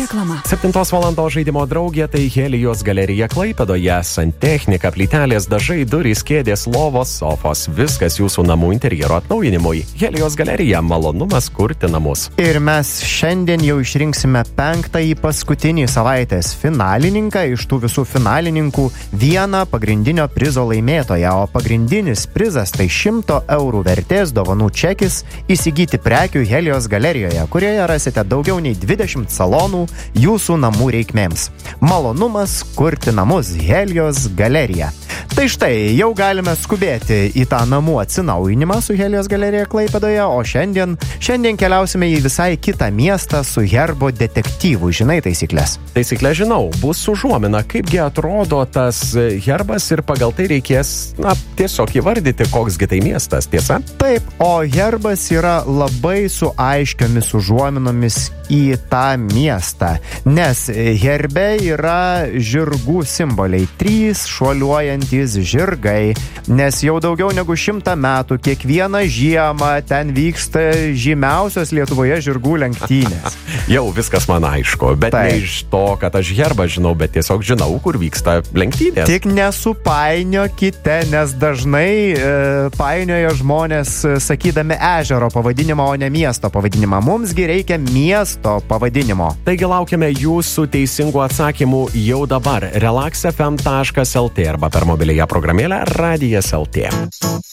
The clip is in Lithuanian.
reklama. 7 valandos žaidimo draugė tai Helijos galerija Klaipėdoje. Santechnika, plytelės, dažai, durys, kėdės, lovos, sofos. Viskas jūsų namų interjero atnaujinimui. Helijos galerija – malonumas kurti namus. Ir mes šiandien jau išrinksime 5. paskutinį savaitės finalininką. Iš tų visų finalininkų vieną pagrindinio prizo laimėtoją. O pagrindinis prizas tai 100 eurų vertės dovanų čekis įsigyti prekių Helijos galerijoje, kurioje rasite daugiau nei 20 salonų jūsų namų reikmėms. Malonumas kurti namus Helijos galerija. Tai štai, jau galime skubėti į tą namų atsinaujinimą su Helijos galerija Klaipėdoje, o šiandien keliausime į visai kitą miestą su herbo detektyvu. Žinai taisyklės? Taisyklę žinau, bus užuomina, kaipgi atrodo tas herbas ir pagal tai reikės, tiesiog įvardyti, koksgi tai miestas, tiesa? Taip, o herbas yra labai su aiškiomis užuominomis į tą miestą, nes herbe yra žirgų simboliai, 3 šuoliuojantys žirgai, nes jau daugiau negu 100 metų kiekvieną žiemą ten vyksta žymiausios Lietuvoje žirgų lenktynės. Jau viskas man aišku, bet ne iš to, kad aš herbą žinau, bet tiesiog žinau, kur vyksta lenktynės. Tik nesupainiokite, nes dažnai painioja žmonės sakydami ežero pavadinimą, o ne miesto pavadinimą. Mumsgi reikia miesto pavadinimo. Taigi laukiame jūsų teisingų atsakymų jau dabar. relaxfm.lt arba per mobiliąją programėlę Radijas LT.